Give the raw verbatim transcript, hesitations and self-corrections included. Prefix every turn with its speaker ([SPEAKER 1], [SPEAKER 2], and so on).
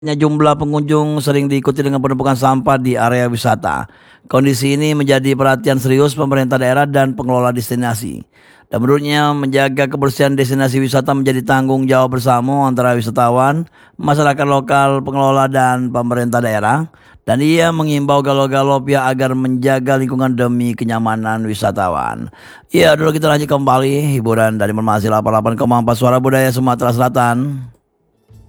[SPEAKER 1] Jumlah pengunjung sering diikuti dengan penumpukan sampah di area wisata. Kondisi ini menjadi perhatian serius pemerintah daerah dan pengelola destinasi. Dan menurutnya menjaga kebersihan destinasi wisata menjadi tanggung jawab bersama antara wisatawan, masyarakat lokal, pengelola dan pemerintah daerah. Dan ia mengimbau galau-galau pihak agar menjaga lingkungan demi kenyamanan wisatawan. Ya, dulu kita lanjut kembali hiburan dari Informasi delapan puluh delapan koma empat Suara Budaya Sumatera Selatan.